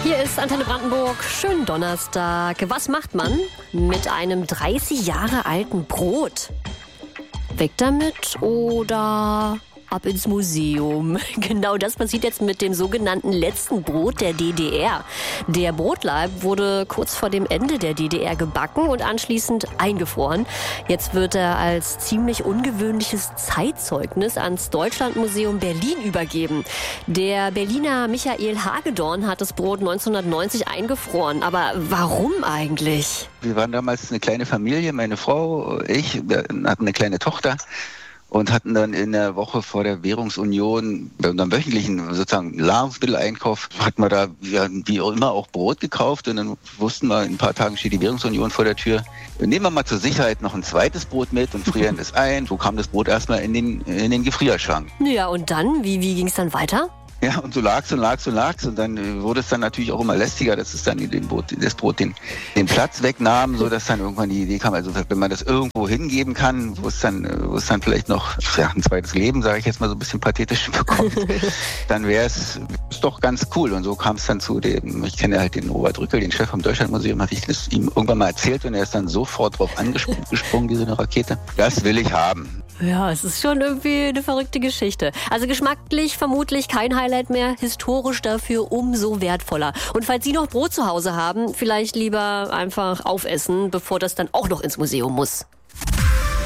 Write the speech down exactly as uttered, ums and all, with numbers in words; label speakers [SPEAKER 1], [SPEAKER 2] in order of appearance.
[SPEAKER 1] Hier ist Antenne Brandenburg. Schönen Donnerstag. Was macht man mit einem dreißig Jahre alten Brot? Weg damit oder ab ins Museum? Genau das passiert jetzt mit dem sogenannten letzten Brot der D D R. Der Brotleib wurde kurz vor dem Ende der D D R gebacken und anschließend eingefroren. Jetzt wird er als ziemlich ungewöhnliches Zeitzeugnis ans Deutschlandmuseum Berlin übergeben. Der Berliner Michael Hagedorn hat das Brot neunzehnhundertneunzig eingefroren. Aber warum eigentlich?
[SPEAKER 2] Wir waren damals eine kleine Familie, meine Frau, ich, wir hatten eine kleine Tochter. Und hatten dann in der Woche vor der Währungsunion, bei unserem wöchentlichen sozusagen Nahrungsmitteleinkauf, hatten wir da ja, wie auch immer auch Brot gekauft. Und dann wussten wir, in ein paar Tagen steht die Währungsunion vor der Tür. Nehmen wir mal zur Sicherheit noch ein zweites Brot mit und frieren das ein. So kam das Brot erstmal in den, in den Gefrierschrank.
[SPEAKER 1] Ja, und dann? Wie, wie ging es dann weiter?
[SPEAKER 2] Ja, und so lag's und lag's und lag's. Und dann wurde es dann natürlich auch immer lästiger, dass es dann in dem Brot, das Brot den, den Platz wegnahm, so dass dann irgendwann die Idee kam, also wenn man das irgendwo hingeben kann, wo es dann, wo es dann vielleicht noch ja, ein zweites Leben, sage ich jetzt mal so ein bisschen pathetisch bekommt, dann wäre es doch ganz cool. Und so kam es dann zu dem, ich kenne halt den Robert Rückel, den Chef vom Deutschlandmuseum, hatte ich das ihm irgendwann mal erzählt und er ist dann sofort drauf angesprungen, diese eine Rakete. Das will ich haben.
[SPEAKER 1] Ja, es ist schon irgendwie eine verrückte Geschichte. Also geschmacklich vermutlich kein Highlight mehr, historisch dafür umso wertvoller. Und falls Sie noch Brot zu Hause haben, vielleicht lieber einfach aufessen, bevor das dann auch noch ins Museum muss.